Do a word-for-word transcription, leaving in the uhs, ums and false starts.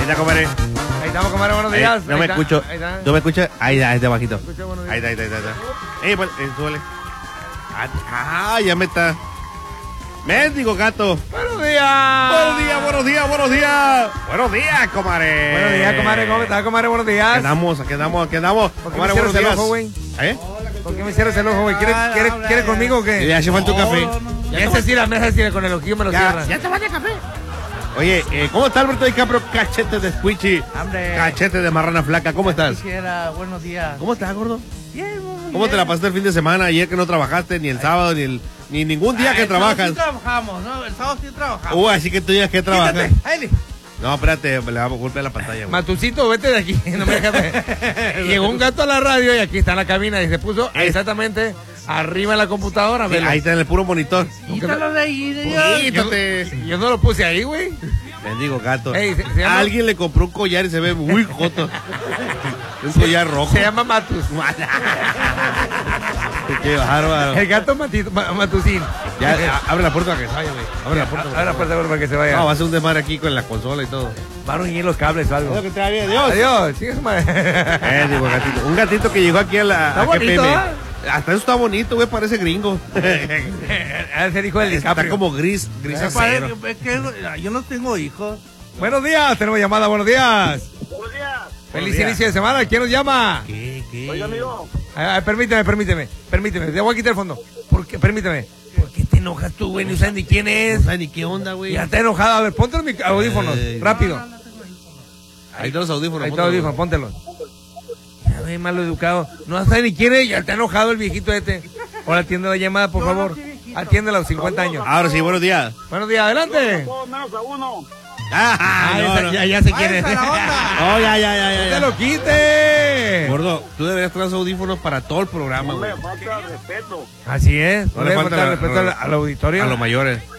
está, compadre. Ahí estamos, compadre, buenos Ahí, días. no Ahí me está, escucho. ahí está. ¿No me escuchas? Ahí está, este bajito. Escucha, buenos días. Ahí está, ahí está, ahí está. Ey, pues, eh, súbele. Ah, ya me está. Mendigo gato. Buenos días. Buenos días, buenos días, buenos días. Buenos días, comadre. Buenos días, comadre. ¿Cómo estás, comadre? Buenos días. Aquí andamos, aquí andamos, aquí andamos. ¿Por qué Comadre, me buenos cierras el días. ojo, güey? ¿Eh? ¿Por qué me cierras el ojo, güey? ¿Quieres, quieres, ¿quieres conmigo o qué? Ya se fue tu café. Ya ese sí, la mesa sí, con el ojillo me lo Ya, cierras. ya te vas de café. Oye, eh, ¿cómo está Alberto DiCaprio? Cachete de squishy. Hombre. Cachete de marrana flaca. ¿Cómo estás? Quisiera, buenos días. ¿Cómo estás, gordo? Bien, muy ¿Cómo te bien. la pasaste el fin de semana? Ayer que no trabajaste, ni el sábado, ni el ni ningún día Ah, que el sábado trabajas. Sí trabajamos, ¿no? El sábado sí trabajamos. Uh, así que tú digas que trabajas. Quítate, Aile. No, espérate, le damos golpe a la pantalla, güey. Matucito, vete de aquí. No me dejes ver. Llegó un gato a la radio y aquí está en la cabina y se puso exactamente arriba de la computadora. Sí, velo. ahí está en el puro monitor. Quítalo de ahí, de Yo, Quítate. yo no lo puse ahí, güey. Bendigo gato. Ey, se- se llama- Alguien le compró un collar y se ve muy joto. Un collar rojo. Se llama Matus. Qué bárbaro. El gato Matito- Ma- Matucín. Ya, a- abre la puerta para que se vaya, güey. Abre la puerta. Abre la puerta güey, para que se vaya. No, va a ser un desmadre aquí con la consola y todo. Van a unir los cables o algo. Que te vaya bien, Dios. Adiós. Sigue su madre. Eh, digo, gatito. Un gatito que llegó aquí a la Está a bonito, G P M. ¿eh? Hasta eso está bonito, güey, parece gringo. Ha de ser hijo del Está DiCaprio. como gris, gris Me parece acero. que- es que yo no tengo hijos. Buenos días. Tenemos llamada. Buenos días. Buenos días. Feliz días. inicio de semana. ¿Quién nos llama? ¿Qué, qué? Oiga, amigo. Ah, permíteme, permíteme. Permíteme. Te voy a quitar el fondo. ¿Por qué? Permíteme. ¿Por qué te enojas tú, güey? No sabes ni quién No es. sabes ni qué onda, güey. Ya está enojado. A ver, ponte los mic- audífonos. Ey. Rápido. Ahí están los audífonos. Ahí está el audífono, póntelos. Ya ve, malo educado. No sabe ni quién es. Ya está enojado el viejito este. Ahora atiende la llamada, por favor. Atiende a los cincuenta años. Ahora sí, buenos días. Buenos días, adelante. Todos menos a uno. Ah, Ah, no, esa- no. Ya, ya sé quién es. Váyanse a la onda. Oh, ya, ya, ya, ya. ¡No ya. te lo quite! Gordo, tú deberías traer los audífonos para todo el programa, No güey. me falta respeto. Así es. No No le le falta falta la- respeto al, al auditorio. A los mayores.